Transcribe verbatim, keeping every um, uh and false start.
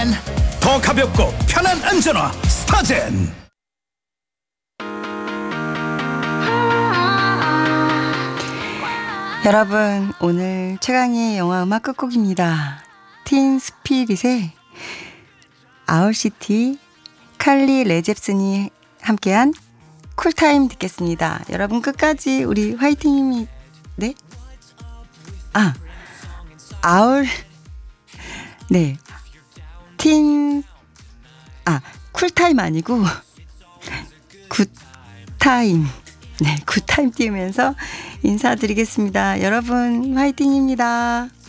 더 가볍고 편한 안전화 스타젠. 여러분, 오늘 최강의 영화 음악 끝곡입니다. 틴 스피릿의 아울시티, 칼리 레 잽슨이 함께한 쿨타임 듣겠습니다. 여러분 끝까지 우리 화이팅입니다. 네? 아, 아울, 네. 틴, 아, 쿨타임 아니고 굿타임. 네, 굿타임 띄우면서 인사드리겠습니다. 여러분 화이팅입니다.